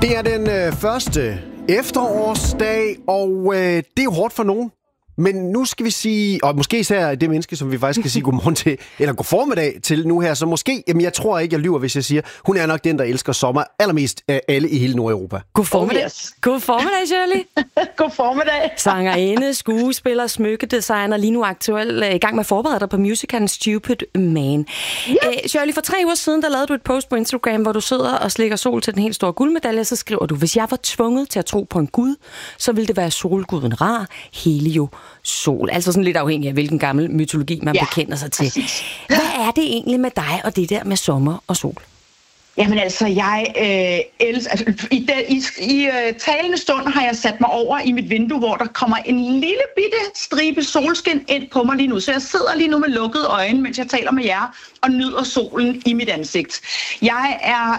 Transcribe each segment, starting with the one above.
Det er den første efterårsdag, og det er jo hårdt for nogen. Men nu skal vi sige, og måske især det menneske, som vi faktisk skal sige godmorgen til, eller god formiddag til nu her, så måske, jamen jeg tror ikke, jeg lyver, hvis jeg siger, hun er nok den, der elsker sommer allermest af alle i hele Nordeuropa. God formiddag. God formiddag, Shirley. God formiddag. Sangerinde, skuespiller, smykkedesigner, lige nu aktuel i gang med at forberede dig på musicalen Stupid Man. Ja. Shirley, for 3 uger siden, der lavede du et post på Instagram, hvor du sidder og slikker sol til den helt store guldmedalje, så skriver du, hvis jeg var tvunget til at tro på en gud, så ville det være solguden Ra, Helio, Sol. Altså sådan lidt afhængig af, hvilken gammel mytologi man bekender sig til. Hvad er det egentlig med dig og det der med sommer og sol? Jamen altså, jeg elsker... Altså, i talende stund har jeg sat mig over i mit vindue, hvor der kommer en lille bitte stribe solskin ind på mig lige nu. Så jeg sidder lige nu med lukkede øjne, mens jeg taler med jer, og nyder solen i mit ansigt. Jeg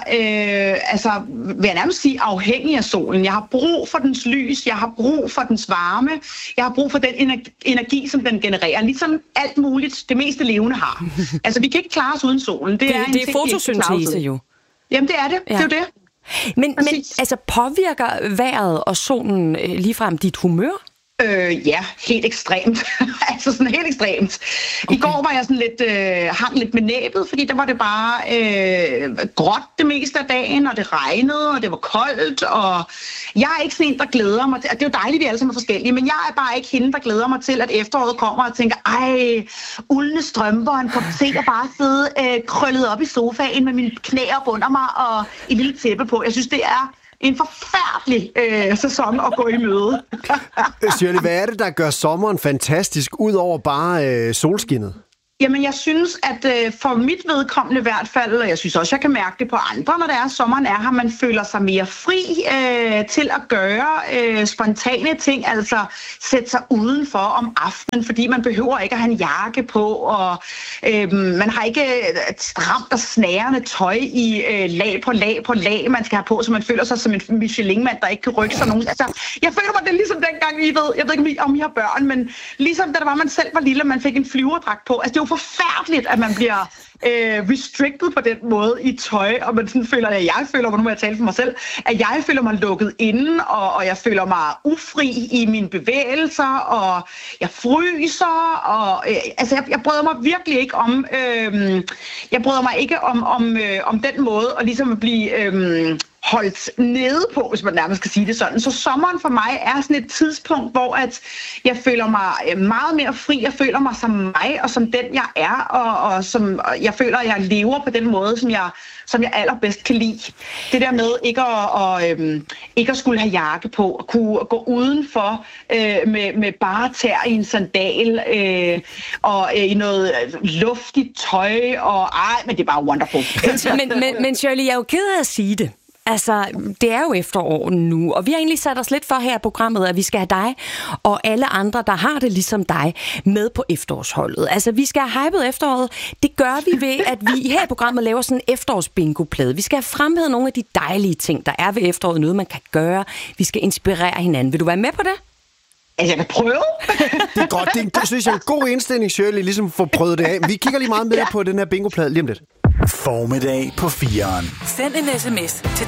er, vil jeg nærmest sige, afhængig af solen. Jeg har brug for dens lys, jeg har brug for dens varme, jeg har brug for den energi, som den genererer. Ligesom alt muligt, det meste levende har. Altså, vi kan ikke klare os uden solen. Det er fotosyntese jo. Jamen, det er det. Ja. Det er jo det. Men altså, påvirker vejret og solen ligefrem dit humør? Ja, helt ekstremt. Altså sådan helt ekstremt. Okay. I går var jeg sådan lidt, hang lidt med næbet, fordi der var det bare gråt det meste af dagen, og det regnede, og det var koldt, og jeg er ikke sådan en, der glæder mig til, det er jo dejligt, vi alle sammen er forskellige, men jeg er bare ikke hende, der glæder mig til, at efteråret kommer og tænker, ej, uldne strømper og en kop te, og bare sidde krøllet op i sofaen med mine knæer under mig og et lille tæppe på. Jeg synes, det er en forfærdelig sæson at gå i møde. Shirley, hvad er det, der gør sommeren fantastisk, ud over bare solskinnet? Jamen, jeg synes, at for mit vedkommende i hvert fald, og jeg synes også, jeg kan mærke det på andre, når det er, sommeren er her, man føler sig mere fri til at gøre spontane ting, altså sætte sig udenfor om aftenen, fordi man behøver ikke at have en jakke på, og man har ikke stramt og snærende tøj i lag på lag, man skal have på, så man føler sig som en Michelin-mand, der ikke kan rykke sig nogen. Altså, jeg føler mig, det er ligesom dengang, jeg ved ikke, om I har børn, men ligesom da det var, man selv var lille, man fik en flyverdragt på. Altså, det er jo forfærdeligt, at man bliver restricted på den måde i tøj, og man sådan føler, at jeg føler mig, nu må jeg tale for mig selv, at jeg føler mig lukket inde, og jeg føler mig ufri i mine bevægelser, og jeg fryser, og altså jeg bryder mig virkelig ikke om, om den måde at ligesom at blive holdt nede på, hvis man nærmest skal sige det sådan. Så sommeren for mig er sådan et tidspunkt, hvor at jeg føler mig meget mere fri. Jeg føler mig som mig, og som den jeg er, og som jeg føler, at jeg lever på den måde, som jeg allerbedst kan lide. Det der med ikke at skulle have jakke på, at kunne gå udenfor med bare tær i en sandal, og i noget luftigt tøj, men det er bare wonderful. Men Shirley, jeg er jo ked af at sige det. Altså, det er jo efterår nu, og vi har egentlig sat os lidt for her i programmet, at vi skal have dig og alle andre, der har det ligesom dig, med på efterårsholdet. Altså, vi skal have hypet efteråret. Det gør vi ved, at vi her i programmet laver sådan en efterårsbingo-plade. Vi skal have fremhævet nogle af de dejlige ting, der er ved efteråret, noget man kan gøre. Vi skal inspirere hinanden. Vil du være med på det? Altså, jeg kan prøve. Det er godt. Det synes jeg er en god indstilling, Shirley, ligesom få prøvet det af. Vi kigger lige meget mere på den her bingo-plade lige om lidt. Formiddag på 4'eren. Send en sms til